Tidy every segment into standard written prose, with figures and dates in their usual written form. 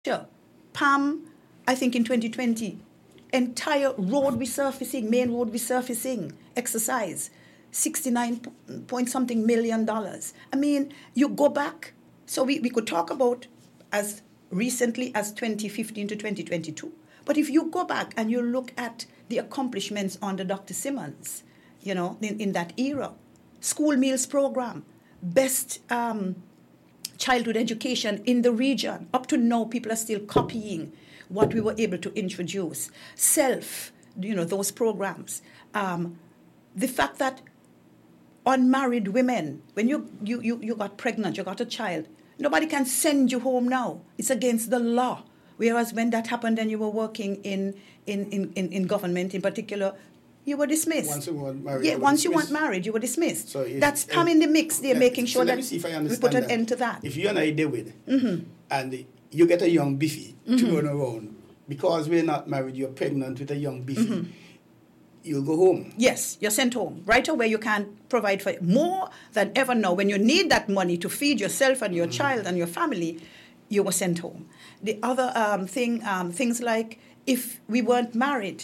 Sure. Pam, I think in 2020, entire road resurfacing, main road resurfacing exercise, 69 point something million dollars. I mean, you go back, so we could talk about as recently as 2015 to 2022. But if you go back and you look at the accomplishments under Dr. Simmons, in that era, school meals program, best childhood education in the region. Up to now, people are still copying what we were able to introduce. Those programs. The fact that unmarried women, when you got pregnant, you got a child, nobody can send you home now. It's against the law. Whereas when that happened and you were working in government in particular, you were dismissed. Once you weren't married, once you weren't married, you were dismissed. So that's Pam in the mix. They're making sure that we put an end to that. If you and I deal with it, and you get a young biffy to run around, because we're not married, you're pregnant with a young biffy, you'll go home. Yes, you're sent home. Right away, you can provide for more than ever now. When you need that money to feed yourself and your child and your family, you were sent home. The other things like if we weren't married,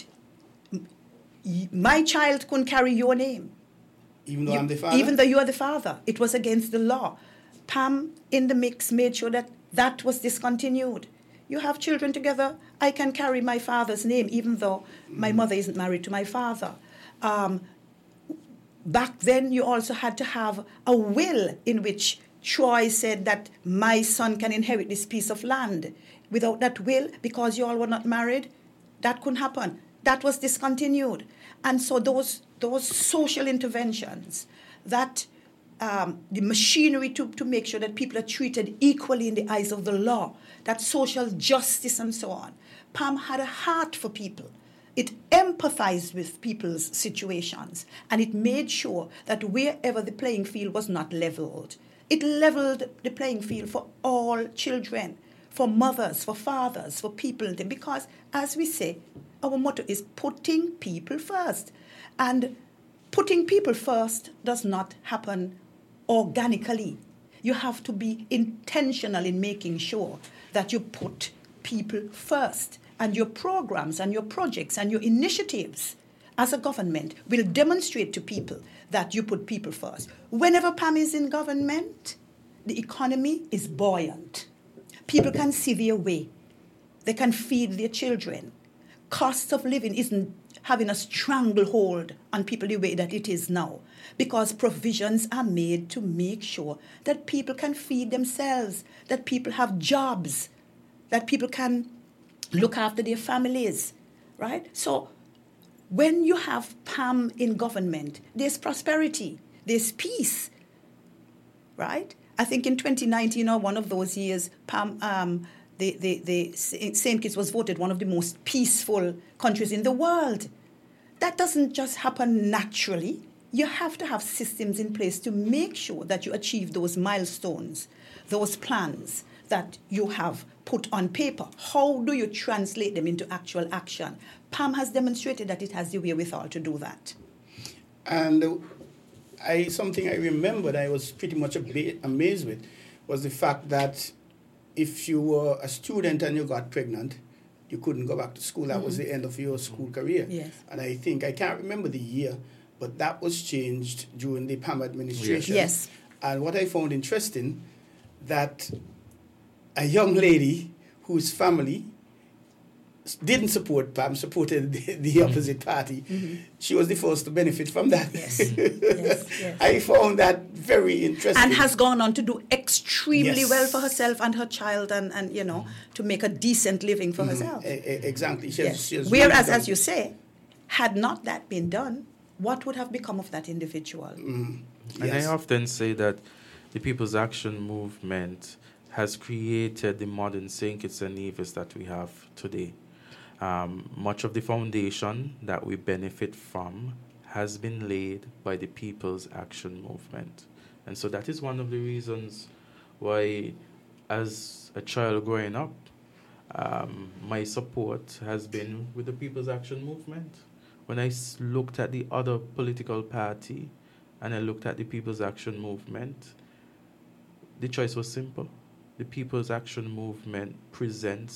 my child couldn't carry your name. Even though I'm the father? Even though you are the father. It was against the law. Pam, in the mix, made sure that was discontinued. You have children together, I can carry my father's name, even though my mother isn't married to my father. Back then, you also had to have a will in which Troy said that my son can inherit this piece of land. Without that will, because you all were not married, that couldn't happen. That was discontinued. And so those social interventions, that the machinery to make sure that people are treated equally in the eyes of the law, that social justice and so on. Pam had a heart for people. It empathized with people's situations, and it made sure that wherever the playing field was not leveled, it leveled the playing field for all children, for mothers, for fathers, for people. Because, as we say, our motto is putting people first. And putting people first does not happen organically. You have to be intentional in making sure that you put people first. And your programs and your projects and your initiatives as a government will demonstrate to people that you put people first. Whenever Pam is in government, the economy is buoyant. People can see their way. They can feed their children. Cost of living isn't having a stranglehold on people the way that it is now, because provisions are made to make sure that people can feed themselves, that people have jobs, that people can look after their families, right? So when you have Pam in government, there's prosperity, there's peace, right? I think in 2019 or one of those years, Pam, the St. Kitts was voted one of the most peaceful countries in the world. That doesn't just happen naturally. You have to have systems in place to make sure that you achieve those milestones, those plans that you have put on paper. How do you translate them into actual action? Pam has demonstrated that it has the wherewithal to do that. And something I remembered I was pretty much amazed with was the fact that if you were a student and you got pregnant, you couldn't go back to school. That was the end of your school career. Yes. And I can't remember the year, but that was changed during the Pam administration. Yes. And what I found interesting, that a young lady whose family didn't support Pam, supported the opposite party. She was the first to benefit from that. Yes. Yes. I found that very interesting. And has gone on to do extremely well for herself and her child, and to make a decent living for herself. Exactly. She has Whereas, really as you say, had not that been done, what would have become of that individual? Yes. And I often say that the People's Action Movement has created the modern St. Kitts and Nevis that we have today. Much of the foundation that we benefit from has been laid by the People's Action Movement. And so that is one of the reasons why, as a child growing up, my support has been with the People's Action Movement. When I looked at the other political party and I looked at the People's Action Movement, the choice was simple. the People's Action Movement presents